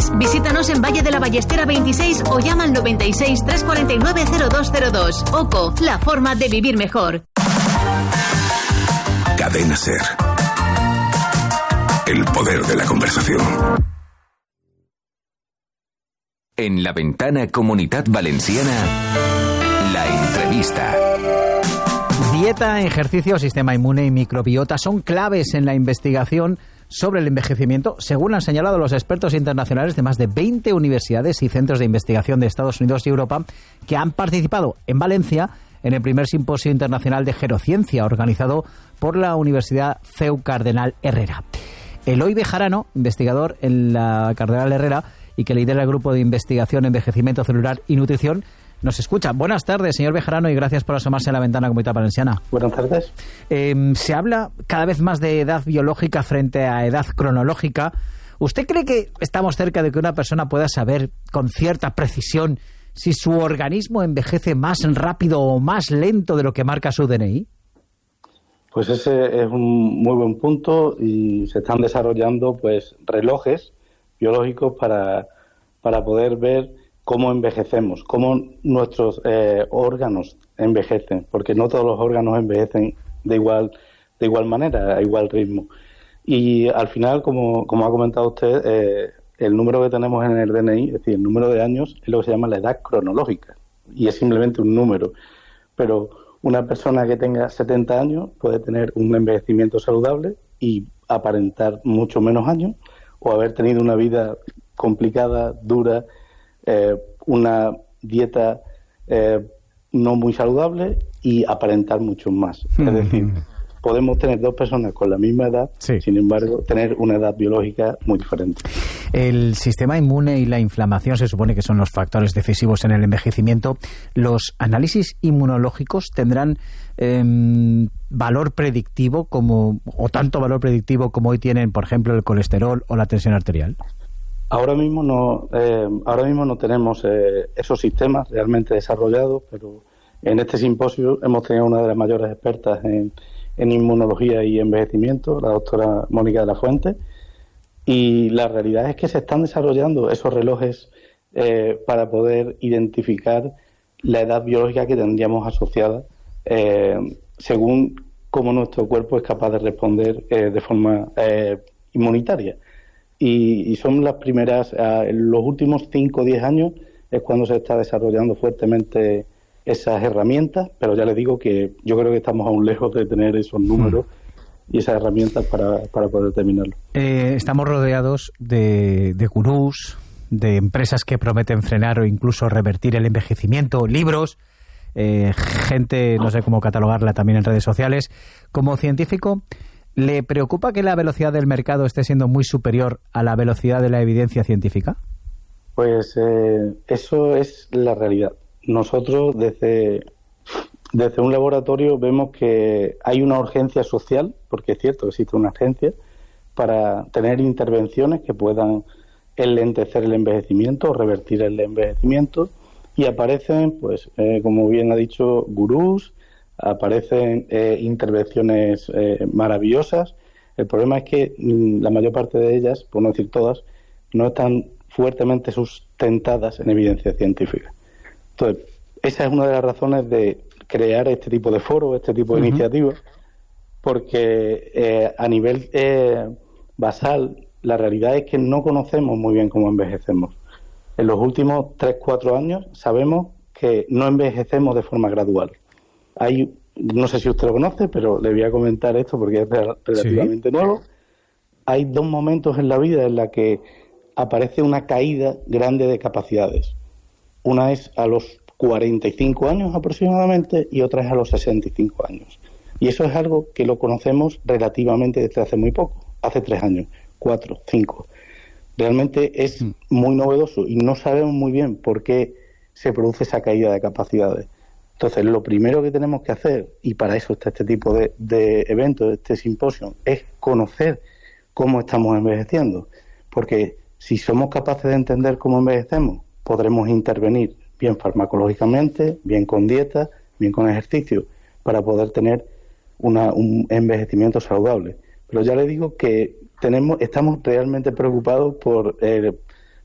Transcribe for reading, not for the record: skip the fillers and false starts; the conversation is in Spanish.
Express. Visítanos en Valle de la Ballestera 26 o llama al 96 349 0202. OCO, la forma de vivir mejor. Cadena SER. El poder de la conversación. En La Ventana Comunitat Valenciana, la entrevista. Dieta, ejercicio, sistema inmune y microbiota son claves en la investigación sobre el envejecimiento, según han señalado los expertos internacionales de más de 20 universidades y centros de investigación de Estados Unidos y Europa que han participado en Valencia en el primer simposio internacional de gerociencia organizado por la Universidad CEU Cardenal Herrera. Eloy Bejarano, investigador en la Cardenal Herrera y que lidera el grupo de investigación envejecimiento celular y nutrición, nos escucha. Buenas tardes, señor Bejarano, y gracias por asomarse a La Ventana Comunitat Valenciana. Buenas tardes. Se habla cada vez más de edad biológica frente a edad cronológica. ¿Usted cree que estamos cerca de que una persona pueda saber con cierta precisión si su organismo envejece más rápido o más lento de lo que marca su DNI? Pues ese es un muy buen punto y se están desarrollando pues relojes biológicos para poder ver cómo envejecemos, cómo nuestros órganos envejecen, porque no todos los órganos envejecen de igual manera, a igual ritmo. Y al final, como ha comentado usted, el número que tenemos en el DNI, es decir, el número de años, es lo que se llama la edad cronológica, y es simplemente un número. Pero una persona que tenga 70 años puede tener un envejecimiento saludable y aparentar mucho menos años, o haber tenido una vida complicada, dura, una dieta no muy saludable y aparentar mucho más. Es decir, podemos tener dos personas con la misma edad, sí, sin embargo, tener una edad biológica muy diferente. El sistema inmune y la inflamación se supone que son los factores decisivos en el envejecimiento. ¿Los análisis inmunológicos tendrán valor predictivo o tanto valor predictivo como hoy tienen, por ejemplo, el colesterol o la tensión arterial? Ahora mismo no tenemos esos sistemas realmente desarrollados, pero en este simposio hemos tenido una de las mayores expertas en inmunología y envejecimiento, la doctora Mónica de la Fuente, y la realidad es que se están desarrollando esos relojes para poder identificar la edad biológica que tendríamos asociada según cómo nuestro cuerpo es capaz de responder de forma inmunitaria. Y son las primeras, en los últimos 5 o 10 años es cuando se está desarrollando fuertemente esas herramientas, pero ya les digo que yo creo que estamos aún lejos de tener esos números y esas herramientas para poder terminarlo. Estamos rodeados de gurús, de empresas que prometen frenar o incluso revertir el envejecimiento, libros, gente, no sé cómo catalogarla también en redes sociales. Como científico, ¿le preocupa que la velocidad del mercado esté siendo muy superior a la velocidad de la evidencia científica? Pues eso es la realidad. Nosotros desde un laboratorio vemos que hay una urgencia social, porque es cierto, existe una urgencia, para tener intervenciones que puedan enlentecer el envejecimiento o revertir el envejecimiento, y aparecen, pues como bien ha dicho, gurús, aparecen intervenciones maravillosas. El problema es que la mayor parte de ellas, por no decir todas, no están fuertemente sustentadas en evidencia científica. Entonces, esa es una de las razones de crear este tipo de foros, este tipo de iniciativas, porque a nivel basal, la realidad es que no conocemos muy bien cómo envejecemos. En los últimos 3-4 años sabemos que no envejecemos de forma gradual. No sé si usted lo conoce, pero le voy a comentar esto porque es relativamente nuevo. Hay 2 momentos en la vida en la que aparece una caída grande de capacidades. Una es a los 45 años aproximadamente y otra es a los 65 años. Y eso es algo que lo conocemos relativamente desde hace muy poco, hace 3 años, 4, 5. Realmente es muy novedoso y no sabemos muy bien por qué se produce esa caída de capacidades. Entonces, lo primero que tenemos que hacer, y para eso está este tipo de eventos, este simposio, es conocer cómo estamos envejeciendo. Porque si somos capaces de entender cómo envejecemos, podremos intervenir bien farmacológicamente, bien con dieta, bien con ejercicio, para poder tener un envejecimiento saludable. Pero ya le digo que estamos realmente preocupados por